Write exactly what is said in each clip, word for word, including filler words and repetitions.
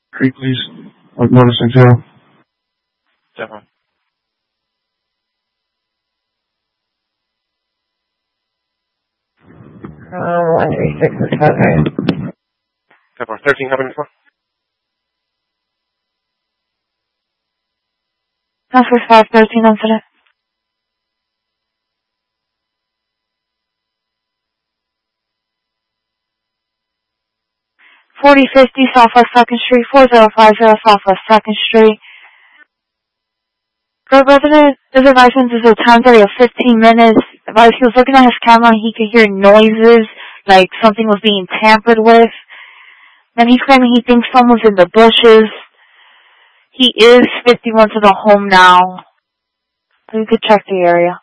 Creek, please. Like Motor six zero. Definitely. Uh, one three six is covered. Definitely. thirteen, having before? Southwest five thirteen incident. forty fifty Southwest second Street, four zero five zero Southwest second Street. The resident is advising this is a time delay of fifteen minutes. Advised he was looking at his camera and he could hear noises, like something was being tampered with. And he's claiming he thinks someone's in the bushes. He is fifty-one to the home now. So you could check the area.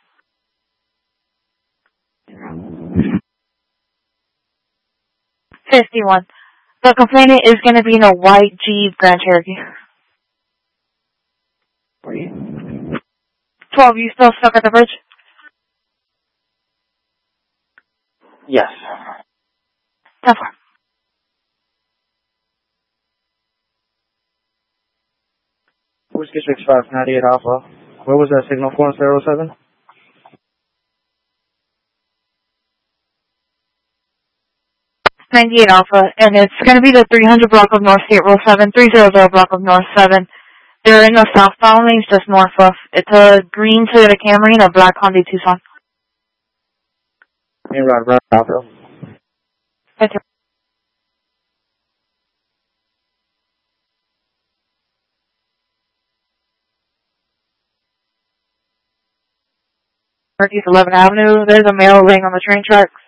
fifty-one. The complainant is going to be in a white Jeep Grand Cherokee. twelve, you still stuck at the bridge? Yes. Definitely. Whiskey six five ninety-eight Alpha. Where was that signal for in zero seven? ninety-eight Alpha, and it's going to be the three hundred block of North State Road seven, three hundred block of North seven. They're in the southbound lanes just north of. It's a green Toyota Camry and a black Hyundai Tucson. Main route, right, Alpha. Thank you. Northeast eleventh Avenue, there's a male laying on the train tracks.